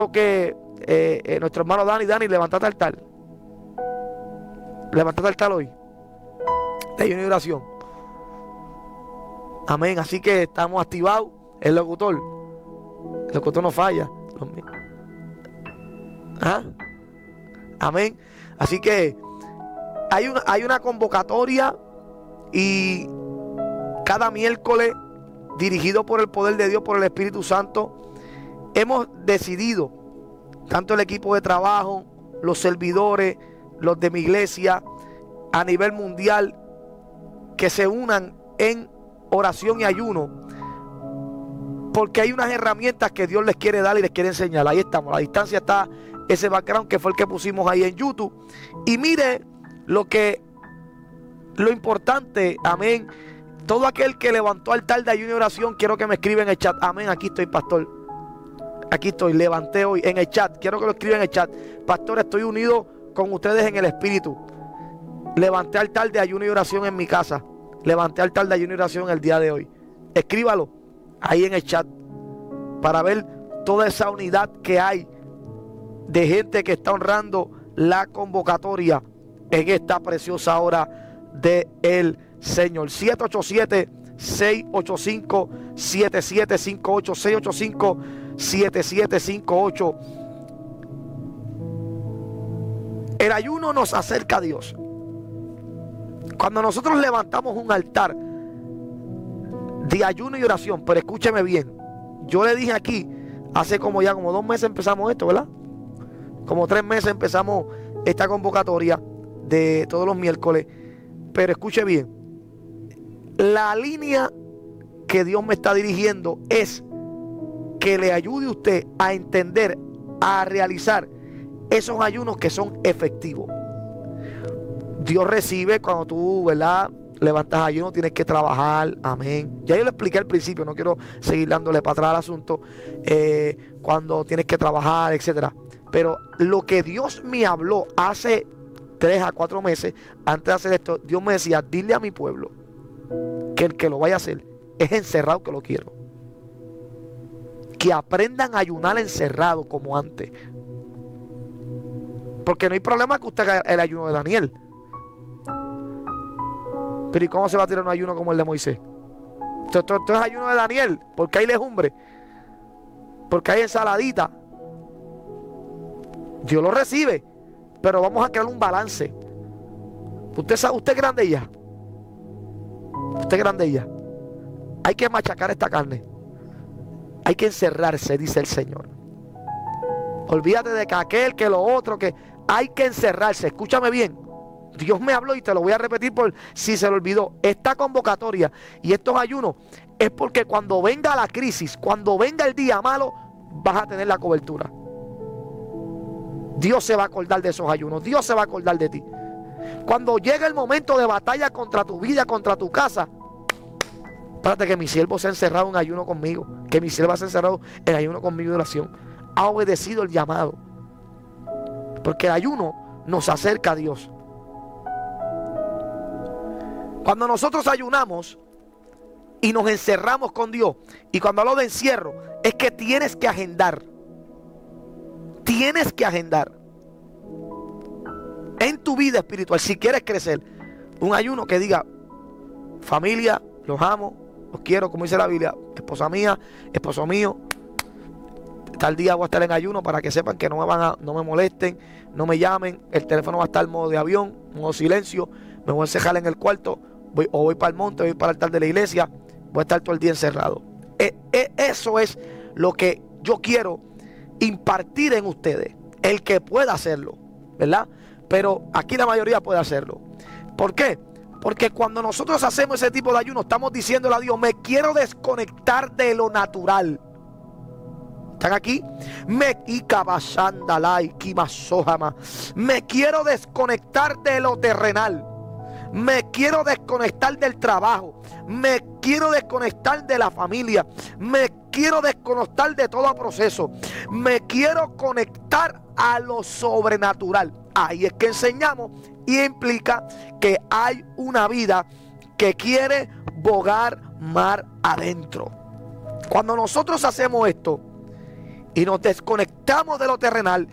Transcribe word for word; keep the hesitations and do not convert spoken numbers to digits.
que eh, eh, nuestro hermano Dani, Dani, levantate altar. Levantate altar hoy. Hay una oración. Amén. Así que estamos activados. El locutor. El locutor no falla. ¿Ah? Amén. Así que hay una, hay una convocatoria y cada miércoles, dirigido por el poder de Dios, por el Espíritu Santo, hemos decidido, tanto el equipo de trabajo, los servidores, los de mi iglesia, a nivel mundial, que se unan en oración y ayuno, porque hay unas herramientas que Dios les quiere dar y les quiere enseñar. Ahí estamos, a la distancia está ese background que fue el que pusimos ahí en YouTube. Y mire lo que, lo importante, amén. Todo aquel que levantó altar de ayuno y oración, quiero que me escriba en el chat. Amén, aquí estoy, pastor. Aquí estoy, levanté hoy en el chat. Quiero que lo escriban en el chat. Pastor, estoy unido con ustedes en el espíritu. Levanté altar de ayuno y oración en mi casa. Levanté altar de ayuno y oración el día de hoy. Escríbalo ahí en el chat para ver toda esa unidad que hay de gente que está honrando la convocatoria en esta preciosa hora del Señor. siete ocho siete, seis ocho cinco, siete siete cinco ocho, seis ocho cinco, siete siete cinco ocho. El ayuno nos acerca a Dios. Cuando nosotros levantamos un altar de ayuno y oración, pero escúcheme bien, yo le dije aquí, hace como ya como dos meses empezamos esto, ¿verdad? Como tres meses empezamos esta convocatoria de todos los miércoles, pero escuche bien, la línea que Dios me está dirigiendo es que le ayude a usted a entender, a realizar esos ayunos que son efectivos. Dios recibe cuando tú, ¿verdad?, levantas ayuno, tienes que trabajar, amén. Ya yo lo expliqué al principio, no quiero seguir dándole para atrás al asunto, eh, cuando tienes que trabajar, etcétera. Pero lo que Dios me habló hace tres a cuatro meses, antes de hacer esto, Dios me decía, dile a mi pueblo que el que lo vaya a hacer es encerrado que lo quiero. Que aprendan a ayunar encerrado como antes. Porque no hay problema que usted haga el ayuno de Daniel. Pero ¿y cómo se va a tirar un ayuno como el de Moisés? Esto, esto, esto es ayuno de Daniel, porque hay legumbre, porque hay ensaladita. Dios lo recibe, pero vamos a crear un balance. Usted sabe, usted es grande ya. Usted es grande ya. Hay que machacar esta carne. Hay que encerrarse, dice el Señor. Olvídate de que aquel, que lo otro, que hay que encerrarse. Escúchame bien. Dios me habló y te lo voy a repetir por si se lo olvidó. Esta convocatoria y estos ayunos es porque cuando venga la crisis, cuando venga el día malo, vas a tener la cobertura. Dios se va a acordar de esos ayunos. Dios se va a acordar de ti. Cuando llegue el momento de batalla contra tu vida, contra tu casa, espérate que mi siervo se ha encerrado en ayuno conmigo, que mi siervo se ha encerrado en ayuno conmigo de oración. Ha obedecido el llamado. Porque el ayuno nos acerca a Dios. Cuando nosotros ayunamos y nos encerramos con Dios, y cuando hablo de encierro, es que tienes que agendar. Tienes que agendar en tu vida espiritual, si quieres crecer, un ayuno que diga, familia, los amo, los quiero, como dice la Biblia, esposa mía, esposo mío, tal día voy a estar en ayuno para que sepan que no me van a, no me molesten, no me llamen, el teléfono va a estar en modo de avión, modo silencio, me voy a encerrar en el cuarto, voy, o voy para el monte, voy para el altar de la iglesia, voy a estar todo el día encerrado. E, e, eso es lo que yo quiero impartir en ustedes, el que pueda hacerlo, ¿verdad? Pero aquí la mayoría puede hacerlo. ¿Por qué? Porque cuando nosotros hacemos ese tipo de ayuno, estamos diciéndole a Dios, me quiero desconectar de lo natural. ¿Están aquí? Me, me quiero desconectar de lo terrenal. Me quiero desconectar del trabajo. Me quiero desconectar de la familia. Me quiero desconectar de todo proceso. Me quiero conectar a lo sobrenatural. Ahí es que enseñamos y implica que hay una vida que quiere bogar mar adentro. Cuando nosotros hacemos esto y nos desconectamos de lo terrenal